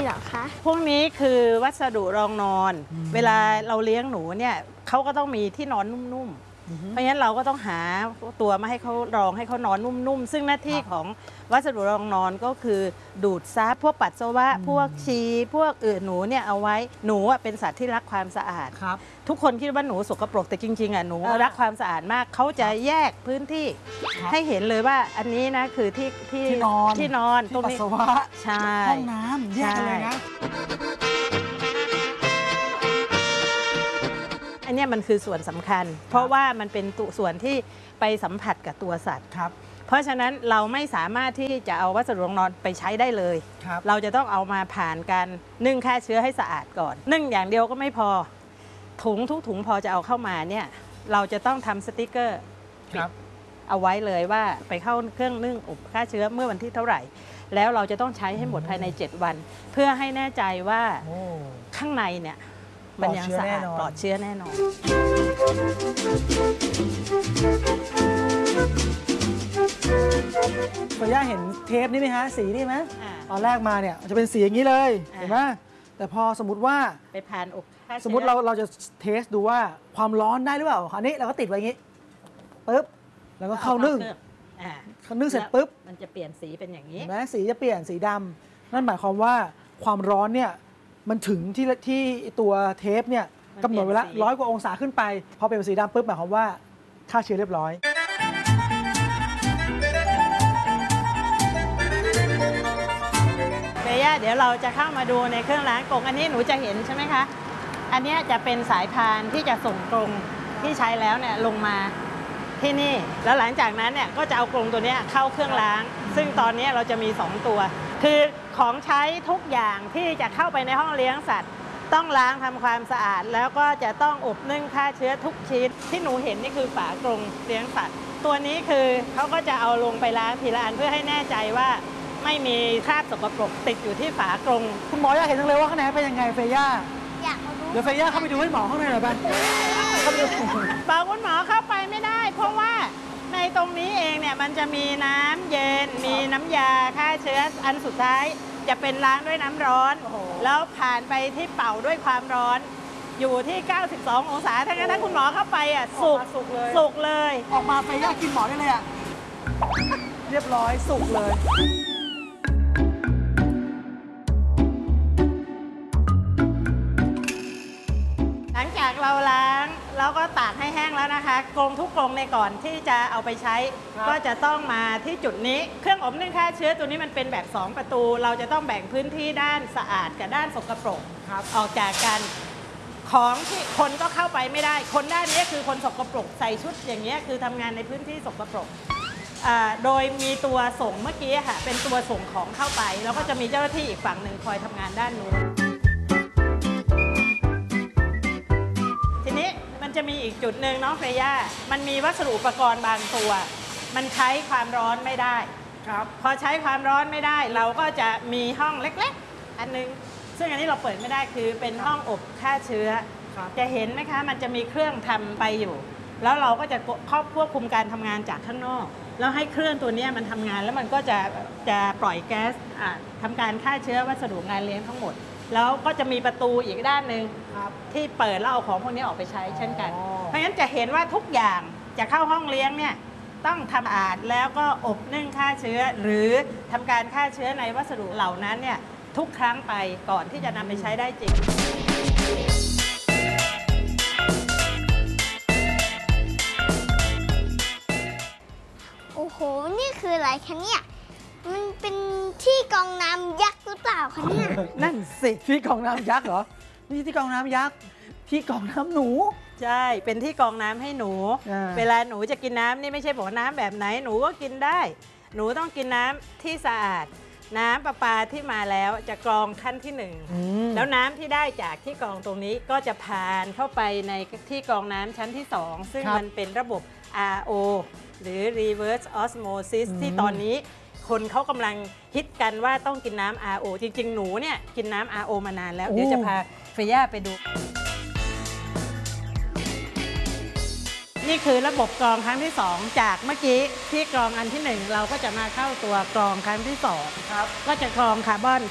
เหรอคะพวกนี้คือวัสดุรองนอนเวลาเราเลี้ยงหนูเนี่ยเขาก็ต้องมีที่นอนนุ่มๆเพราะฉะนั้นเราก็ต้องหาตัวมาให้เขารองให้เขานอนนุ่มๆซึ่งหน้าที่ของวัสดุรองนอนก็คือดูดซับพวกปัสสาวะพวกฉี่พวกหนูเนี่ยเอาไว้หนูเป็นสัตว์ที่รักความสะอาดทุกคนคิดว่าหนูสกปรกแต่จริงๆหนูรักความสะอาดมากเขาจะแยกพื้นที่ให้เห็นเลยว่าอันนี้นะคือที่นอนตรงนี้ปัสสาวะใช่ห้องน้ำแยกกันเลยนะอันนี้มันคือส่วนสำคัญเพราะว่ามันเป็นส่วนที่ไปสัมผัสกับตัวสัตว์เพราะฉะนั้นเราไม่สามารถที่จะเอาวัสดุรองนอนไปใช้ได้เลยเราจะต้องเอามาผ่านการนึ่งฆ่าเชื้อให้สะอาดก่อนนึ่งอย่างเดียวก็ไม่พอถุงทุกถุงพอจะเอาเข้ามาเนี่ยเราจะต้องทำสติกเกอร์เอาไว้เลยว่าไปเข้าเครื่องนึ่งอบฆ่าเชื้อเมื่อวันที่เท่าไหร่แล้วเราจะต้องใช้ให้หมดภายใน7 วันเพื่อให้แน่ใจว่าข้างในเนี่ยมันยังสะอาดปลอดเชื้อแน่นอนเฟย่าเห็นเทปนี่ไหมฮะสีนี่ไหมตอนแรกมาเนี่ยจะเป็นสีอย่างนี้เลยเห็นไหมแต่พอสมมติว่าไปผ่านอบสมมติเราจะเทสดูว่าความร้อนได้หรือเปล่าอันนี้เราก็ติดไว้อย่างนี้ปึ๊บแล้วก็เข้านึ่งเขานึ่งเสร็จปุ๊บมันจะเปลี่ยนสีเป็นอย่างนี้แม้สีจะเปลี่ยนสีดำนั่นหมายความว่าความร้อนเนี่ยมันถึงที่ตัวเทปเนี่ยกำหนดไว้ละ100 กว่าองศาขึ้นไปพอเปลี่ยนสีดำปุ๊บหมายความว่าฆ่าเชื้อเรียบร้อยเฟย่าเดี๋ยวเราจะเข้ามาดูในเครื่องล้างกรงอันนี้หนูจะเห็นใช่ไหมคะอันนี้จะเป็นสายพานที่จะส่งกรงที่ใช้แล้วเนี่ยลงมาที่นี่แล้วหลังจากนั้นเนี่ยก็จะเอากรงตัวนี้เข้าเครื่องล้างซึ่งตอนนี้เราจะมี2 ตัวคือของใช้ทุกอย่างที่จะเข้าไปในห้องเลี้ยงสัตว์ต้องล้างทำความสะอาดแล้วก็จะต้องอบนึ่งฆ่าเชื้อทุกชิ้นที่หนูเห็นนี่คือฝากรงเลี้ยงสัตว์ตัวนี้คือเขาก็จะเอาลงไปล้างทีละอันเพื่อให้แน่ใจว่าไม่มีคราบสกปรกติดอยู่ที่ฝากรงคุณหมออยากเห็นจังเลยว่าข้างในเป็นยังไงเฟย่าอยากรู้เดี๋ยวเฟย่าเข้าไปดูให้หมอข้างในหน่อยไปบอกคุณหมอเข้าไปไม่ได้เพราะว่าในตรงนี้เองเนี่ยมันจะมีน้ำเย็นมีน้ำยาฆ่าเชื้ออันสุดท้ายจะเป็นล้างด้วยน้ำร้อนแล้วผ่านไปที่เป่าด้วยความร้อนอยู่ที่92 องศาถ้างั้นถ้าคุณหมอเข้าไปสุกเลยออกมาเฟย่ากินหมอได้เลยเรียบร้อยสุกเลยหลังจากเราล้างแล้วก็ตากให้แห้งแล้วนะคะกรงทุกกรงในก่อนที่จะเอาไปใช้ก็จะต้องมาที่จุดนี้เครื่องอบนึ่งฆ่าเชื้อตัวนี้มันเป็นแบบ2 ประตูเราจะต้องแบ่งพื้นที่ด้านสะอาดกับด้านสกปรกออกจากกันของที่คนก็เข้าไปไม่ได้คนด้านนี้คือคนสกปรกใส่ชุดอย่างเงี้ยคือทำงานในพื้นที่สกปรกโดยมีตัวส่งเมื่อกี้ค่ะเป็นตัวส่งของเข้าไปแล้วก็จะมีเจ้าหน้าที่อีกฝั่งหนึ่งคอยทำงานด้านนู้นทีนี้มันจะมีอีกจุดหนึ่งน้องเฟย่ามันมีวัสดุอุปกรณ์บางตัวมันใช้ความร้อนไม่ได้พอใช้ความร้อนไม่ได้เราก็จะมีห้องเล็กๆอันนึงซึ่งอันนี้เราเปิดไม่ได้คือเป็นห้องอบฆ่าเชื้อจะเห็นไหมคะมันจะมีเครื่องทำไปอยู่แล้วเราก็จะควบคุมการทำงานจากข้างนอกแล้วให้เครื่องตัวนี้มันทำงานแล้วมันก็จะปล่อยแก๊สทำการฆ่าเชื้อวัสดุงานเลี้ยงทั้งหมดแล้วก็จะมีประตูอีกด้านหนึ่งที่เปิดแล้วเอาของพวกนี้ออกไปใช้เช่นกันเพราะฉะนั้นจะเห็นว่าทุกอย่างจะเข้าห้องเลี้ยงเนี่ยต้องทำสะอาดแล้วก็อบนึ่งฆ่าเชื้อหรือทำการฆ่าเชื้อในวัสดุเหล่านั้นเนี่ยทุกครั้งไปก่อนที่จะนำไปใช้ได้จริงโอ้โหนี่คืออะไรคะเนี่ยมันเป็นที่กรองน้ำยักษ์หรือเปล่าคะเนี่ยนั่นสิที่กรองน้ำยักษ์เหรอไม่ใช่ที่กรองน้ำยักษ์ที่กรองน้ำหนูใช่เป็นที่กรองน้ำให้หนูเวลาหนูจะกินน้ำนี่ไม่ใช่บอกน้ำแบบไหนหนูก็กินได้หนูต้องกินน้ำที่สะอาดน้ำประปาที่มาแล้วจะกรองขั้นที่1แล้วน้ำที่ได้จากที่กรองตรงนี้ก็จะผ่านเข้าไปในที่กรองน้ำชั้นที่2ซึ่งมันเป็นระบบ RO หรือ reverse osmosis ที่ตอนนี้คนเขากำลังฮิตกันว่าต้องกินน้ำ RO จริงๆหนูเนี่ยกินน้ำ RO มานานแล้วเดี๋ยวจะพาเฟย่าไปดูนี่คือระบบกรองครั้งที่2จากเมื่อกี้ที่กรองอันที่1เราก็จะมาเข้าตัวกรองครั้งที่2ก็จะกรองคาร์บอน